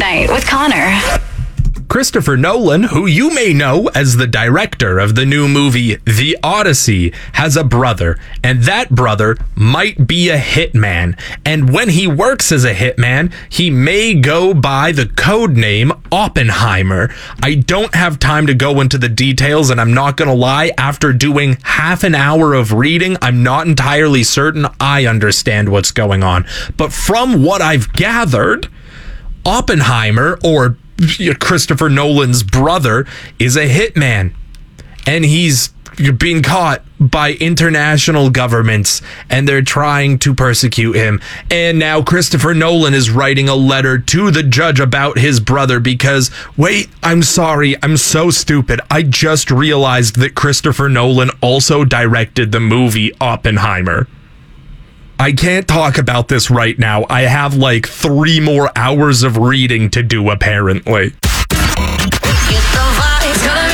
Night with Connor. Christopher Nolan, who you may know as the director of the new movie The Odyssey, has a brother, and that brother might be a hitman. And when he works as a hitman, he may go by the code name Oppenheimer. I don't have time to go into the details, and I'm not going to lie, after doing half an hour of reading, I'm not entirely certain I understand what's going on. But from what I've gathered, Oppenheimer, or Christopher Nolan's brother, is a hitman, and he's being caught by international governments, and they're trying to persecute him. And now Christopher Nolan is writing a letter to the judge about his brother because, wait, I'm sorry, I'm so stupid. I just realized that Christopher Nolan also directed the movie Oppenheimer. I can't talk about this right now. I have like 3 more hours of reading to do, apparently. Get the vibes,